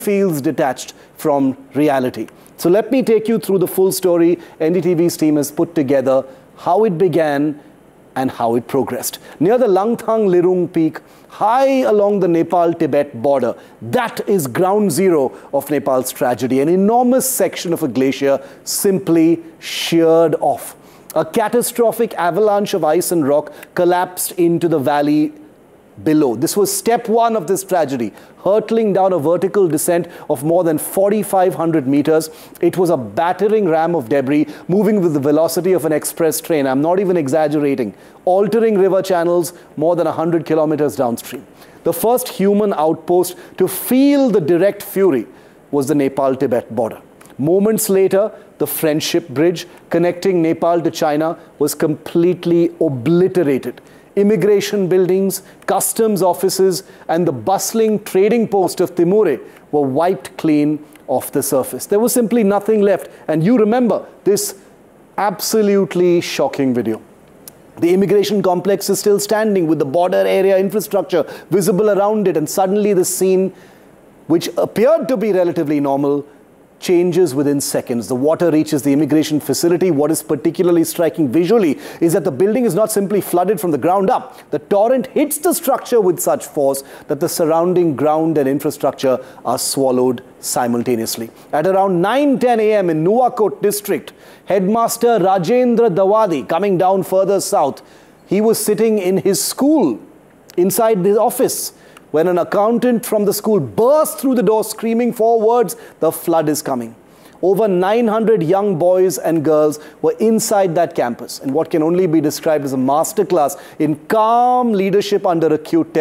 feels detached from reality. So let me take you through the full story NDTV's team has put together, how it began and how it progressed. Near the Langthang Lirung Peak, high along the Nepal-Tibet border, that is ground zero of Nepal's tragedy. An enormous section of a glacier simply sheared off. A catastrophic avalanche of ice and rock collapsed into the valley below. This was step one of this tragedy, hurtling down a vertical descent of more than 4,500 meters. It was a battering ram of debris moving with the velocity of an express train. I'm not even exaggerating, altering river channels more than 100 kilometers downstream. The first human outpost to feel the direct fury was the Nepal-Tibet border. Moments later, the Friendship Bridge connecting Nepal to China was completely obliterated. Immigration buildings, customs offices, and the bustling trading post of Timure were wiped clean off the surface. There was simply nothing left. And you remember this absolutely shocking video. The immigration complex is still standing with the border area infrastructure visible around it, and suddenly the scene, which appeared to be relatively normal, changes within seconds. The water reaches the immigration facility. What is particularly striking visually is that the building is not simply flooded from the ground up. The torrent hits the structure with such force that the surrounding ground and infrastructure are swallowed simultaneously. At around 9:10 a.m. in Nuwakot district, Headmaster Rajendra Dawadi, coming down further south, he was sitting in his school inside the office when an accountant from the school burst through the door screaming 4 words, "The flood is coming." Over 900 young boys and girls were inside that campus, and what can only be described as a masterclass in calm leadership under acute terror.